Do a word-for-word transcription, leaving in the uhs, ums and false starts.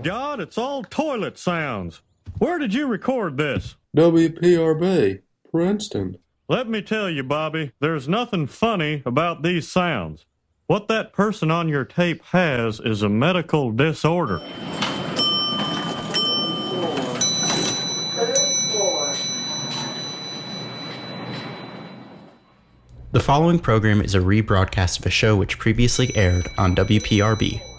God, it's all toilet sounds. Where did you record this? W P R B, Princeton. Let me tell you, Bobby, there's nothing funny about these sounds. What that person on your tape has is a medical disorder. The following program is a rebroadcast of a show which previously aired on W P R B.